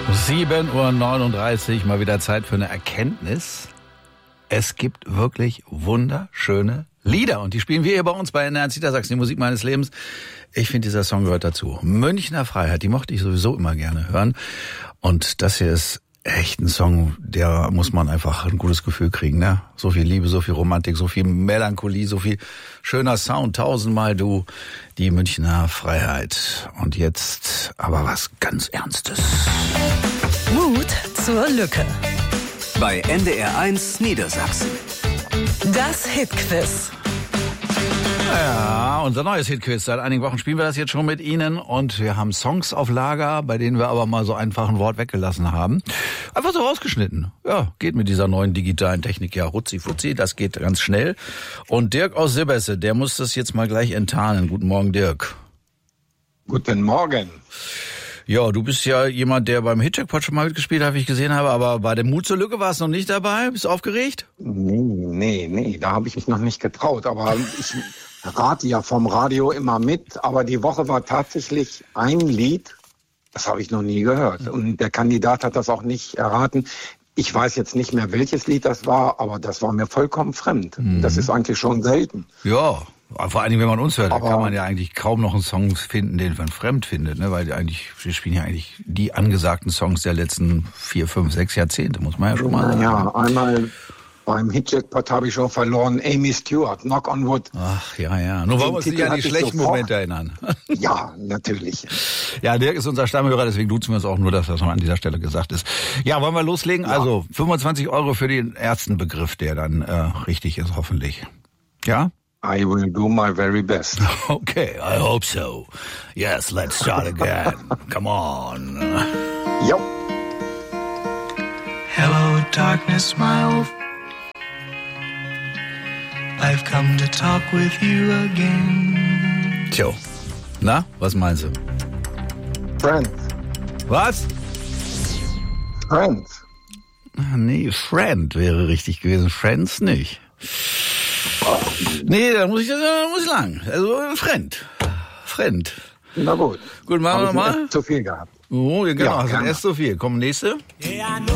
7:39 Uhr, mal wieder Zeit für eine Erkenntnis. Es gibt wirklich wunderschöne Lieder und die spielen wir hier bei uns bei NDR Niedersachsen, die Musik meines Lebens. Ich finde, dieser Song gehört dazu. Münchner Freiheit, die mochte ich sowieso immer gerne hören. Und das hier ist echt ein Song, der muss man einfach ein gutes Gefühl kriegen, ne? So viel Liebe, so viel Romantik, so viel Melancholie, so viel schöner Sound, tausendmal du, die Münchner Freiheit. Und jetzt aber was ganz Ernstes. Mut zur Lücke. Bei NDR1 Niedersachsen. Das Hitquiz. Ja, unser neues Hitquiz. Seit einigen Wochen spielen wir das jetzt schon mit Ihnen und wir haben Songs auf Lager, bei denen wir aber mal so einfach ein Wort weggelassen haben. Einfach so rausgeschnitten. Ja, geht mit dieser neuen digitalen Technik ja rutzi-futzi, das geht ganz schnell. Und Dirk aus Silbesse, der muss das jetzt mal gleich enttarnen. Guten Morgen, Dirk. Guten Morgen. Ja, du bist ja jemand, der beim Hitcheckpot schon mal mitgespielt hat, wie ich gesehen habe, aber bei der Mut zur Lücke warst du noch nicht dabei? Bist du aufgeregt? Nee, da habe ich mich noch nicht getraut, aber ich rate ja vom Radio immer mit, aber die Woche war tatsächlich ein Lied, das habe ich noch nie gehört und der Kandidat hat das auch nicht erraten. Ich weiß jetzt nicht mehr, welches Lied das war, aber das war mir vollkommen fremd. Das ist eigentlich schon selten. Ja, vor allen Dingen, wenn man uns hört, da Aber kann man ja eigentlich kaum noch einen Song finden, den man fremd findet, ne? Weil wir spielen ja eigentlich die angesagten Songs der letzten 4, 5, 6 Jahrzehnte, muss man ja schon mal sagen. Ja, einmal beim Hitcheckpot habe ich schon verloren, Amy Stewart, Knock on Wood. Ach, ja. Nur wollen wir uns nicht an die schlechten Momente erinnern. Ja, natürlich. Ja, Dirk ist unser Stammhörer, deswegen duzen wir uns auch, nur, dass das mal an dieser Stelle gesagt ist. Ja, wollen wir loslegen? Ja. Also 25 € für den ersten Begriff, der dann richtig ist, hoffentlich. Ja? I will do my very best. Okay, I hope so. Yes, let's start again. Come on. Jo. Hello, darkness, my old I've come to talk with you again. Tjo. Na, was meinst du? Friends. Was? Friends. Nee, Friend wäre richtig gewesen. Friends nicht. Nee, da muss ich lang. Also Friend. Na gut. Gut, machen wir mal. Zu viel gehabt. Oh, genau, Ja, hast du erst so viel. Komm, nächste.